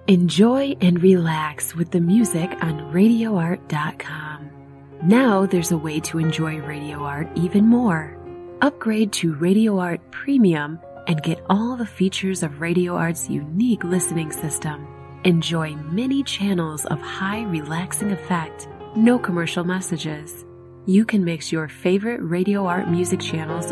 Enjoy and relax with the music on RadioArt.com. Now there's a way to enjoy Radio Art even more. Upgrade to Radio Art Premium and get all the features of Radio Art's unique listening system. Enjoy many channels of high relaxing effect, no commercial messages. You can mix your favorite Radio Art music channels